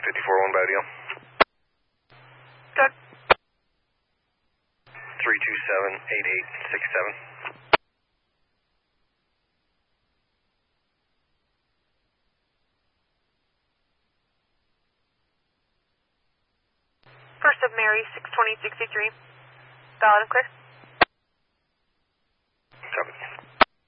54-1 by deal. Doug. 327-8867. First of Mary, 62063. Valid and clear.